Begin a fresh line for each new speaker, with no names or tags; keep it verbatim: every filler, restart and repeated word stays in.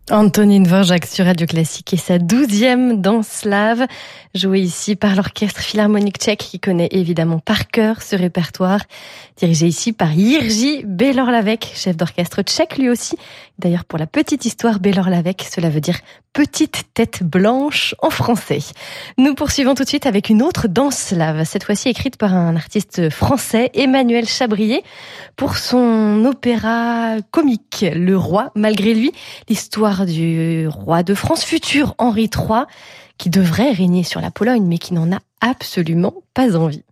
Antonin Dvorak sur Radio Classique et sa douzième danse slave, jouée ici par l'Orchestre Philharmonique tchèque qui connaît évidemment par cœur ce répertoire, dirigé ici par Jiří Bělorlavec, chef d'orchestre tchèque lui aussi. D'ailleurs, pour la petite histoire, Bělorlavec, cela veut dire petite tête blanche en français. Nous poursuivons tout de suite avec une autre danse slave, cette fois-ci écrite par un artiste français, Emmanuel Chabrier, pour son opéra comique Le Roi, malgré lui, l'histoire du roi de France futur, Henri trois, qui devrait régner sur la Pologne, mais qui n'en a absolument pas envie.